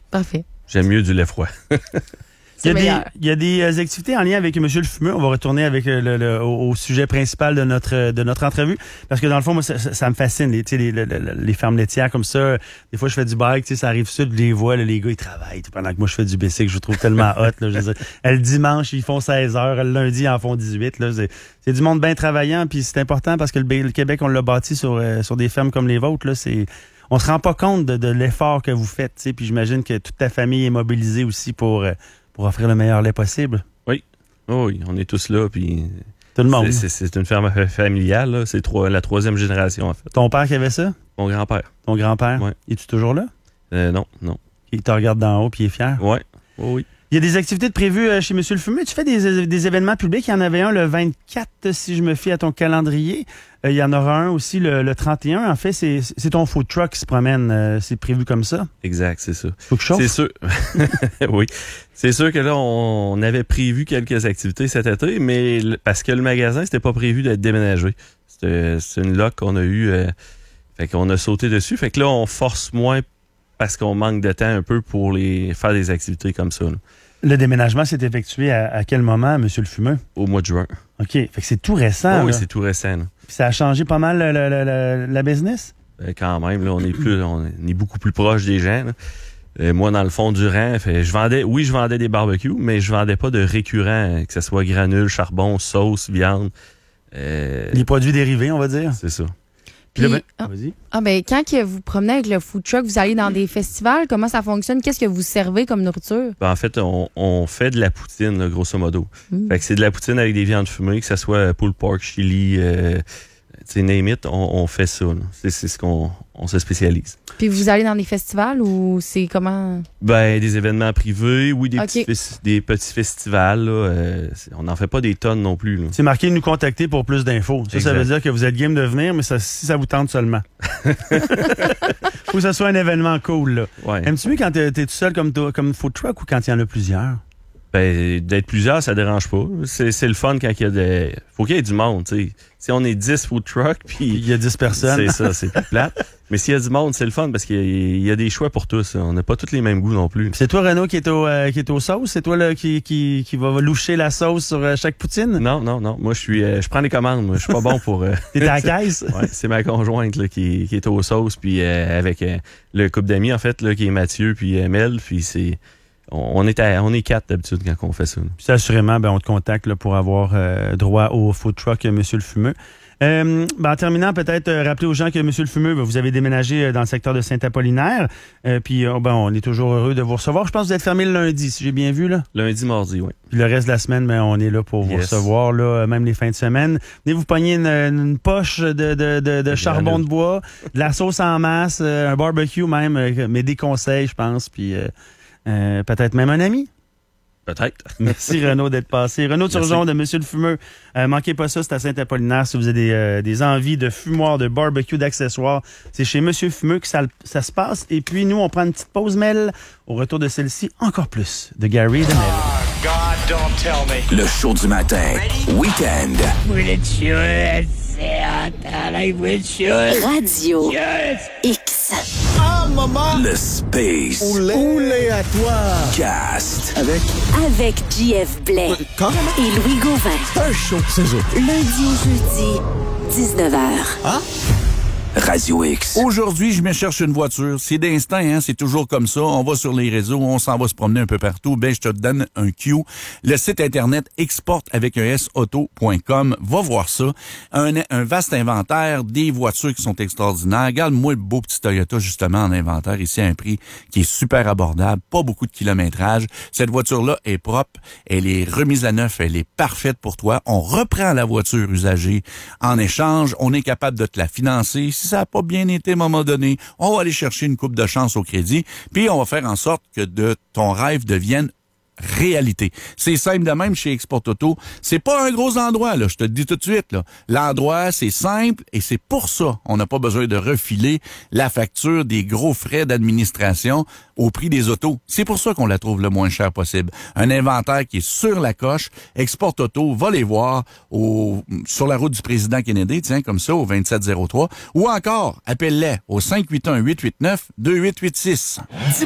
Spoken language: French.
Parfait. J'aime mieux du lait froid. C'est meilleur. Il y a des activités en lien avec Monsieur le Fumeux. On va retourner avec au sujet principal de notre entrevue. Parce que dans le fond, moi, ça me fascine. Les fermes laitières comme ça. Des fois, je fais du bike, ça arrive sud, je les vois, là, les gars, ils travaillent. Pendant que moi, je fais du bicycle, je vous trouve tellement hot. Là, je veux dire, le dimanche, ils font 16 heures. Le lundi, ils en font 18. Là, c'est du monde bien travaillant. Puis c'est important parce que le Québec, on l'a bâti sur des fermes comme les vôtres. Là, on se rend pas compte de l'effort que vous faites. Puis j'imagine que toute ta famille est mobilisée aussi pour offrir le meilleur lait possible. Oui. Oh, oui, on est tous là. Puis tout le monde. C'est une ferme familiale. Là. C'est la troisième génération, en fait. Ton père qui avait ça? Mon grand-père. Ton grand-père? Oui. Es-tu toujours là? Non. Il te regarde d'en haut puis il est fier? Ouais. Oh, oui. Il y a des activités de prévues chez Monsieur le Fumeux. Tu fais des événements publics. Il y en avait un le 24, si je me fie à ton calendrier. Il y en aura un aussi le 31. En fait, c'est ton food truck qui se promène. C'est prévu comme ça? Exact, c'est ça. Faut que je chauffe? C'est sûr. Oui. C'est sûr que là, on avait prévu quelques activités cet été, mais parce que le magasin, c'était pas prévu d'être déménagé. C'est une loc qu'on a eue. Fait qu'on a sauté dessus. Fait que là, on force moins parce qu'on manque de temps un peu pour faire des activités comme ça. Là. Le déménagement s'est effectué à quel moment, Monsieur le Fumeux? Au mois de juin. OK. Fait que c'est tout récent. Oui, c'est tout récent. Là. Puis ça a changé pas mal la business? Quand même, là, on est beaucoup plus proche des gens. Là. Moi, dans le fond du rang, je vendais des barbecues, mais je vendais pas de récurrents, que ce soit granules, charbon, sauce, viande. Les produits dérivés, on va dire. C'est ça. Puis là, vas-y. Quand que vous promenez avec le food truck, vous allez dans des festivals, comment ça fonctionne? Qu'est-ce que vous servez comme nourriture? En fait, on fait de la poutine, là, grosso modo. Fait que c'est de la poutine avec des viandes fumées, que ce soit pulled pork, chili, name it, on fait ça. Là. C'est ce qu'on se spécialise. Puis vous allez dans des festivals ou c'est comment? Des événements privés, oui, des petits festivals. Là, on n'en fait pas des tonnes non plus. Là. C'est marqué « Nous contacter pour plus d'infos ». Ça veut dire que vous êtes game de venir, mais si ça vous tente seulement. Faut que ce soit un événement cool. Là. Ouais. Aimes-tu mieux quand t'es tout seul comme food truck ou quand il y en a plusieurs? D'être plusieurs, ça dérange pas. C'est le fun quand il y a faut qu'il y ait du monde, tu sais. Si on est 10 food trucks, puis il y a 10 personnes. C'est ça, c'est plus plate. Mais s'il y a du monde, c'est le fun parce qu'il y a des choix pour tous. On n'a pas tous les mêmes goûts non plus. C'est toi, Renaud, qui est aux sauces? C'est toi là, qui va loucher la sauce sur chaque poutine? Non. Moi, je prends les commandes. Moi, je suis pas bon pour... T'es à la caisse? Ouais, c'est ma conjointe là, qui est aux sauces, puis avec le couple d'amis, en fait, là, qui est Mathieu, puis Mel, puis c'est... On est 4 d'habitude quand on fait ça. Puis assurément, on te contacte là, pour avoir droit au food truck Monsieur le Fumeux. En terminant, peut-être rappeler aux gens que Monsieur le Fumeux, vous avez déménagé dans le secteur de Saint-Apollinaire. Puis on est toujours heureux de vous recevoir. Je pense que vous êtes fermé le lundi, si j'ai bien vu. Là. Lundi, mardi, oui. Puis le reste de la semaine, on est là pour vous recevoir, là, même les fins de semaine. Venez vous pogner une poche de charbon de bois, de la sauce en masse, un barbecue même, mais des conseils, je pense. Puis peut-être même un ami. Peut-être. Merci Renaud d'être passé. Renaud Turgeon de Monsieur le Fumeux. Manquez pas ça, c'est à Saint-Apollinaire. Si vous avez des envies de fumoir, de barbecue, d'accessoires, c'est chez Monsieur Fumeux que ça se passe. Et puis nous, on prend une petite pause, Mel. Au retour de celle-ci, encore plus de Gary et de Mel. God, don't tell me. Le show du matin. Week-end. Radio X. Ah, maman. Le Space. Oulé à toi. Cast. Avec JF Blais. Et Louis Gauvin. Un show, c'est ça. Lundi au jeudi, 19h. Hein? Radio X. Aujourd'hui, je me cherche une voiture. C'est d'instinct, hein? C'est toujours comme ça. On va sur les réseaux, on s'en va se promener un peu partout. Je te donne un cue. Le site internet exporte.auto.com. Va voir ça. Un vaste inventaire, des voitures qui sont extraordinaires. Regarde-moi le beau petit Toyota, justement, en inventaire, ici à un prix qui est super abordable. Pas beaucoup de kilométrage. Cette voiture-là est propre. Elle est remise à neuf. Elle est parfaite pour toi. On reprend la voiture usagée en échange. On est capable de te la financer. Si ça n'a pas bien été à un moment donné, on va aller chercher une coupe de chance au crédit, puis on va faire en sorte que ton rêve devienne réalité. C'est simple de même chez Export Auto. C'est pas un gros endroit, là, je te le dis tout de suite, là. L'endroit, c'est simple et c'est pour ça on n'a pas besoin de refiler la facture des gros frais d'administration au prix des autos. C'est pour ça qu'on la trouve le moins cher possible. Un inventaire qui est sur la coche. Export Auto, va les voir sur la route du président Kennedy, tiens, comme ça, au 2703. Ou encore, appelle-les au 581-889-2886.